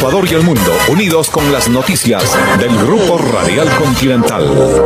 Ecuador y el mundo, unidos con las noticias del Grupo Radial Continental.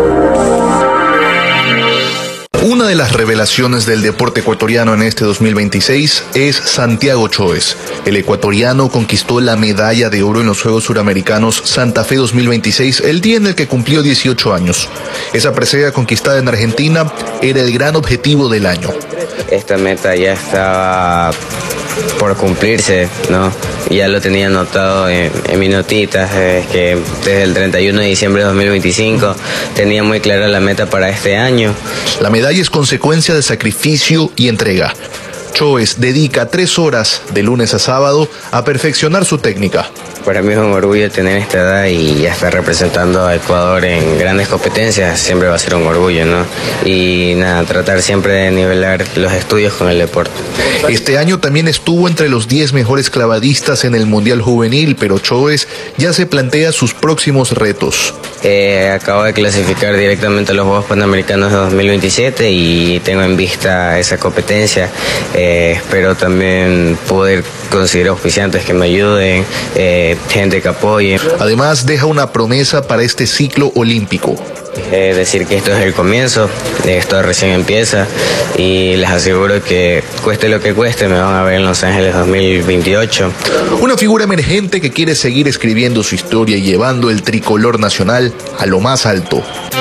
Una de las revelaciones del deporte ecuatoriano en este 2026 es Santiago Choes. El ecuatoriano conquistó la medalla de oro en los Juegos Suramericanos Santa Fe 2026, el día en el que cumplió 18 años. Esa presea conquistada en Argentina era el gran objetivo del año. Esta meta ya estaba por cumplirse, ¿no? Ya lo tenía anotado en mis notitas, que desde el 31 de diciembre de 2025 tenía muy clara la meta para este año. La medalla es consecuencia de sacrificio y entrega. Choes dedica 3 horas de lunes a sábado a perfeccionar su técnica. Para mí es un orgullo tener esta edad y ya estar representando a Ecuador en grandes competencias, siempre va a ser un orgullo, ¿no? Y nada, tratar siempre de nivelar los estudios con el deporte. Este año también estuvo entre los 10 mejores clavadistas en el Mundial Juvenil, pero Choes ya se plantea sus próximos retos. Acabo de clasificar directamente a los Juegos Panamericanos de 2027 y tengo en vista esa competencia. Espero también poder conseguir auspiciantes que me ayuden, gente que apoye. Además, deja una promesa para este ciclo olímpico. Decir que esto es el comienzo, esto recién empieza y les aseguro que cueste lo que cueste, me van a ver en Los Ángeles 2028. Una figura emergente que quiere seguir escribiendo su historia y llevando el tricolor nacional a lo más alto.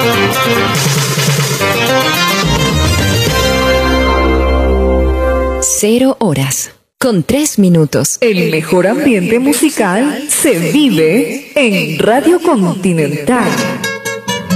0 horas con 3 minutos. El mejor ambiente musical se vive en Radio Continental.